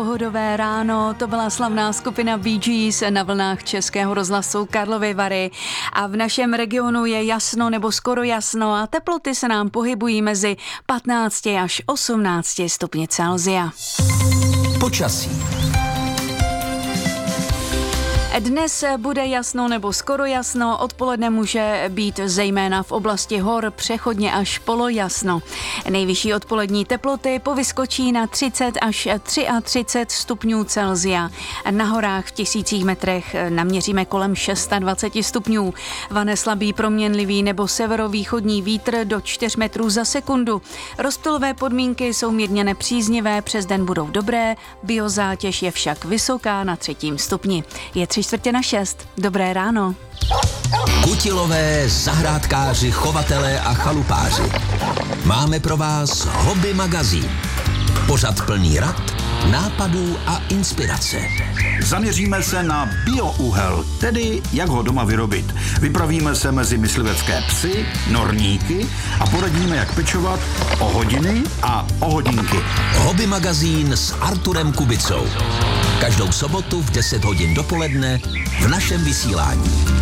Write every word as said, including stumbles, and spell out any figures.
Pohodové ráno, to byla slavná skupina Bee Gees na vlnách Českého rozhlasu Karlovy Vary a v našem regionu je jasno nebo skoro jasno a teploty se nám pohybují mezi patnácti až osmnácti stupni Celsia. Počasí. Dnes bude jasno nebo skoro jasno, odpoledne může být zejména v oblasti hor přechodně až polojasno. Nejvyšší odpolední teploty povyskočí na třicet až třicet tři stupňů Celsia. Na horách v tisících metrech naměříme kolem dvacet šest stupňů. Vane slabý proměnlivý nebo severovýchodní vítr do čtyř metrů za sekundu. Rozptylové podmínky jsou mírně nepříznivé, přes den budou dobré, biozátěž je však vysoká na třetím stupni. Je tři čtvrtě na šest. Dobré ráno. Kutilové, zahrádkáři, chovatelé a chalupáři. Máme pro vás Hobby magazín. Pořad plný rad, nápadů a inspirace. Zaměříme se na biouhel, tedy jak ho doma vyrobit. Vypravíme se mezi myslivecké psy, norníky a poradíme, jak pečovat o hodiny a o hodinky. Hobby magazín s Arturem Kubicou. Každou sobotu v deset hodin dopoledne v našem vysílání.